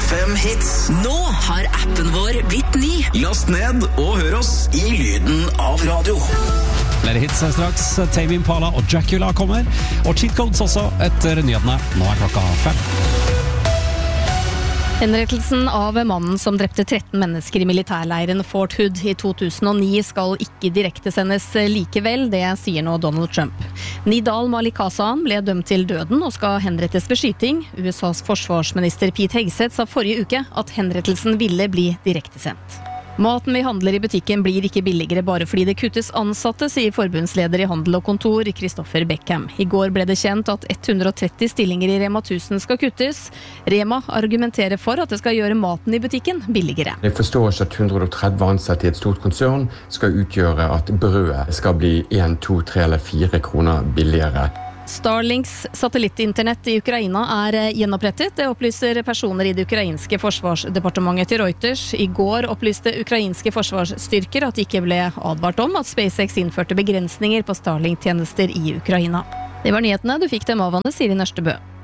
FM Hits. Nå har appen vår blitt ny. Last ned og hør oss i lyden av radio. Flere hits straks. Tame Impala og Dracula kommer. Og cheat codes også etter nyhetene. Nå er klokka 5. Henrettelsen av mannen som drepte 13 mennesker i militærleiren Fort Hood i 2009 skal ikke direktesendes likevel, det sier nå Donald Trump. Nidal Malik Hasan ble dømt til døden og skal henrettes ved skyting. USAs forsvarsminister Pete Hegseth sa forrige uke at henrettelsen ville bli direktesendt. Maten vi handler i butikken blir ikke billigere bare fordi det kuttes ansatte, sier forbundsleder i Handel og Kontor, Christopher Beckham. I går ble det kjent at 130 stillinger i Rema 1000 skal kuttes. Rema argumenterer for at det skal gjøre maten i butikken billigere. Det forstås at 130 ansatte i et stort konsern skal utgjøre at brødet skal bli 1, 2, 3 eller 4 kroner billigere. Starlinks satellittinternett i Ukraina er gjenopprettet. Det opplyser personer i det ukrainske forsvarsdepartementet til Reuters. I går opplyste ukrainske forsvarsstyrker at de ikke ble advart om at SpaceX innførte begrensninger på Starlink-tjenester i Ukraina. Det var nyhetene. Du fikk dem av Anne Siri Nørstebø.